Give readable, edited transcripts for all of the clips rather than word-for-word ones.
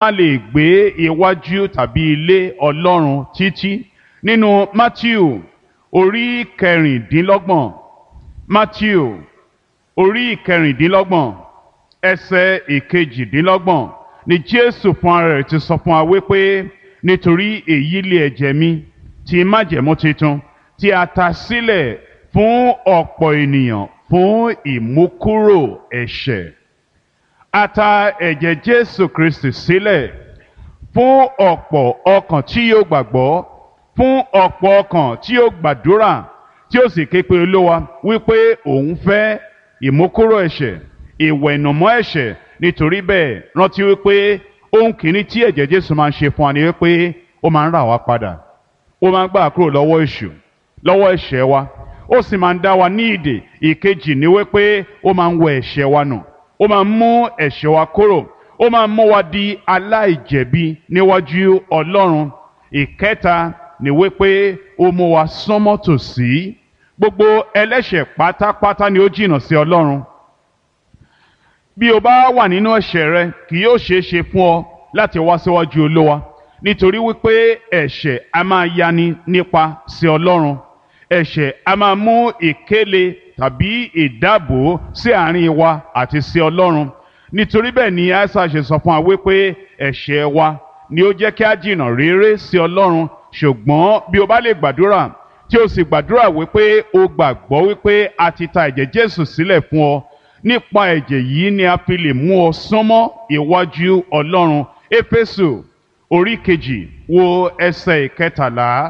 a lè gbé iwájú tàbí ilé Ọlọ́run títí. Nínú Mátíù orí kẹrìndínlọ́gbọ̀n, Mátíù orí kẹrìndínlọ́gbọ̀n ẹsẹ̀ ìkejìdínlọ́gbọ̀n ni Jésù fún ara rẹ̀ ti sọ fún wa wípé nítorí èyí lé ẹ̀jẹ̀ mi ti májẹ̀mú titun tí a ta sílẹ̀ fún ọ̀pọ̀ ènìyàn fún ìmúkúrò ẹ̀ṣẹ̀. A ta ẹ̀jẹ̀ Jésù Kristi sílẹ̀ fún ọ̀pọ̀ ọkàn tí yóò gbàgbọ́, fún ọ̀pọ̀ ọkàn tí yóò gbàdúrà, tí ó sì ké pe Olúwa wípé òun fẹ́ ìmúkúrò ẹ̀ṣẹ̀, ìwẹ̀nùmọ́ ẹ̀ṣẹ̀. Nítorí bẹ́ẹ̀ rántí wípé ohun kìíní tí ẹ̀jẹ̀ Jésù máa ń ṣe fún wa ni wípé ó máa ń rà wá padà, ó máa ń gbà kúrò lọ́wọ́ èṣù, lọ́wọ́ ẹ̀ṣẹ̀ wa, ó sì máa ń dá wa ní ìdè. Ìkejì ni wípé ó máa ń wẹ ẹ̀ṣẹ̀ wa nù, ó máa ń mú ẹ̀ṣẹ̀ wa kúrò, ó máa ń mú wa di aláìjẹ̀bi níwájú Ọlọ́run. Ìkẹta ni wípé ó mú wa súnmọ́ tòsí. Gbogbo ẹlẹ́ṣẹ̀ pátápátá ni ó jìnnà sí Ọlọ́run. Bí o bá wà nínú ẹ̀ṣẹ̀ rẹ, kì yóò ṣeé ṣe fún ọ láti wá síwájú Olúwa, nítorí wípé ẹ̀ṣẹ̀ a máa yani nípa sí Ọlọ́run. Ẹ̀ṣẹ̀ a máa mú ìkéle tàbí ìdábò sí àárín wa àti sí Ọlọ́run. Nítorí bẹ́ẹ̀ ni Aísáyà ṣe sọ fún wa wípé ẹ̀ṣẹ̀ wa ni ó jẹ́ kí a jìnnà réré sí Ọlọ́run. Ṣùgbọ́n bí o bá lè gbàdúrà, tí o sì gbàdúrà wípé o gbàgbọ́ wípé a ti ta ẹ̀jẹ̀ Jésù sílẹ̀ fún ọ, nípa ẹ̀jẹ̀ yìí ni a fi lè mú ọ súnmọ́ iwájú Ọlọ́run. Éfésù orí kejì wo ẹsẹ̀ ìkẹtàlá.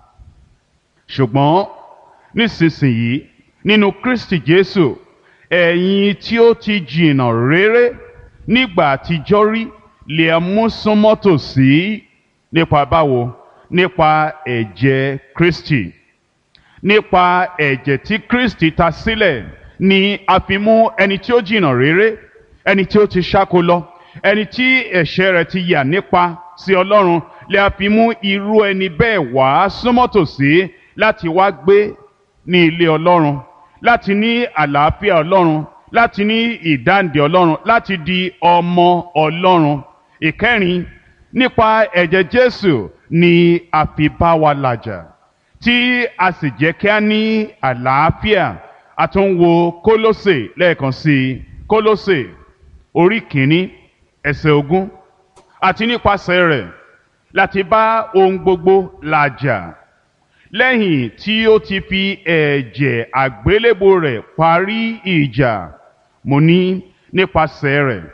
Ṣùgbọ́n nísinsìnyí nínú Kristi Jésù, ẹ̀yin tí ó ti jìnnà réré nígbà àtijọ́ rí lè mú súnmọ́ tòsí. Nípa báwo? Nípa ẹ̀jẹ̀ Kristi. Nípa ẹ̀jẹ̀ tí Kristi ta sílẹ̀ ni a fi mú ẹni tí ó jìnnà réré, ẹni tí ó ti ṣáko lọ, ẹni tí ẹ̀ṣẹ̀ rẹ̀ ti yà nípa sí Ọlọ́run, lè a fi mú irú ẹni bẹ́ẹ̀ wá súnmọ́ tòsí láti wá gbé ní ilé Ọlọ́run, láti ní àlàáfíà Ọlọ́run, láti ní ìdáǹdè Ọlọ́run, láti di ọmọ Ọlọ́run. Ìkẹrin, nípa ẹ̀jẹ̀ Jésù ni a fi bá wa làjà, tí a sì jẹ́ kí a ní àlàáfíà. A tún wo Kólósè lẹ́ẹ̀kan sí i. Kólósè orí kìíní ẹsẹ̀ 20. Àti nípasẹ̀ rẹ̀ láti bá ohun gbogbo làjà, lẹ́yìn tí ó ti fi ẹ̀jẹ̀ àgbélébò rẹ̀ parí ìjà. Mo ní nípasẹ̀ rẹ̀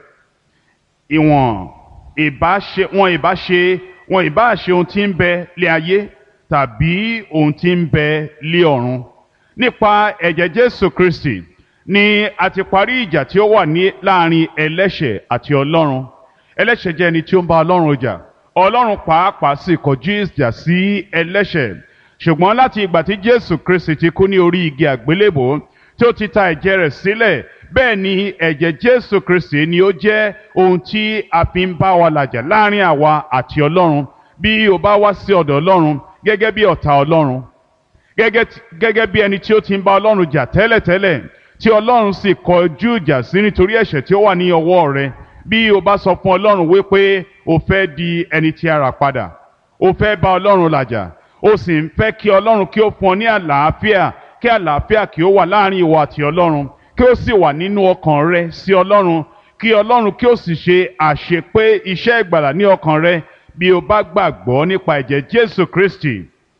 wọn ìbá ṣe ohun tí ń bẹ lé ayé tàbí ohun tí ń bẹ lé ọ̀run. Nípa ẹ̀jẹ̀ Jésù Kristi ni a ti parí ìjà tí ó wà láàrin ẹlẹ́ṣẹ̀ àti Ọlọ́run. Ẹlẹ́ṣẹ̀ jẹ́ ẹni tí ó ń bá Ọlọ́run jà. Ọlọ́run pàápàá sì kọjú ìjà sí ẹlẹ́ṣẹ̀. Ṣùgbọ́n láti ìgbà tí Jésù Kristi ti kú ní orí igi àgbélébò, tí ó ti ta ẹ̀jẹ̀ rẹ̀ sílẹ̀, bẹ́ẹ̀ ni ẹ̀jẹ̀ Jésù Kristi ni ó jẹ́ ohun tí a fi ń bá wa làjà láàrin àwa àti Ọlọ́run. Bí o bá wá sí ọ̀dọ̀ Ọlọ́run gẹ́gẹ́ bí ọ̀tá Ọlọ́run, gẹ́gẹ́ bí ẹni tí ó ti ń bá Ọlọ́run jà tẹ́lẹ̀tẹ́lẹ̀, tí Ọlọ́run sì kọjú ìjà sí nítorí ẹ̀ṣẹ̀ tí ó wà ní ọwọ́ rẹ, bí o bá sọ fún Ọlọ́run wípé o fẹ́ di ẹni tí a rà padà, o fẹ́ bá Ọlọ́run làjà, o sì ń fẹ́ kí Ọlọ́run kí ó fún ọ ní àlàáfíà, kí àlàáfíà kí ó wà láàrin ìwọ àti Ọlọ́run, kí ó sì wà nínú ọkàn rẹ sí Ọlọ́run, kí Ọlọ́run kí ó sì ṣe àṣepé iṣẹ́ ìgbàlà ní ọkàn rẹ. Bí o bá gbàgbọ́ nípa ẹ̀jẹ̀ Jésù Kristi,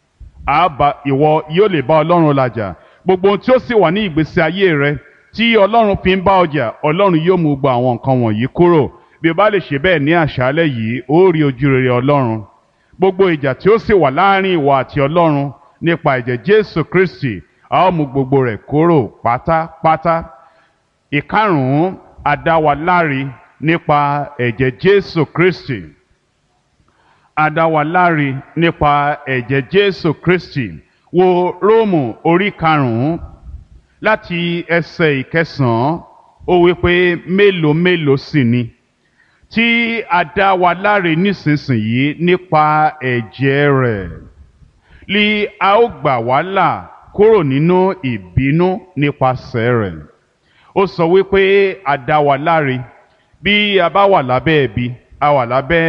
ìwọ yóò lè bá Ọlọ́run làjà. Gbogbo ohun tí ó sì wà ní ìgbésí ayé rẹ tí Ọlọ́run fi ń bá ọ jà, Ọlọ́run yóò mú gbogbo àwọn nǹkan wọ̀nyí kúrò. Bí o bá lè ṣe bẹ́ẹ̀ ní àṣálẹ́ yìí, ó rí ojú rere Ọlọ́run. Gbogbo ìjà tí ó sì wà láàrin ìwọ àti Ọlọ́run nípa ẹ̀jẹ̀ Jésù Kristi, a ó mú gbogbo rẹ̀ kúrò pátápátá. Ìkarùn-ún, a dá wa láre nípa ẹ̀jẹ̀ Jésù Kristi. A dá wa láre nípa ẹ̀jẹ̀ Jésù Kristi. Wo Róòmù orí 5 láti ẹsẹ̀ 9. Ó wí pé mélòó mélòó sì ni tí a dá wa láre nísinsìnyí nípa ẹ̀jẹ̀ rẹ̀, li a ó gbà wá là kúrò nínú ìbínú nípasẹ̀ rẹ̀. Ó sọ wípé a dá wa láre bí a bá wà lábẹ́ ẹ̀bi, a wà lábẹ́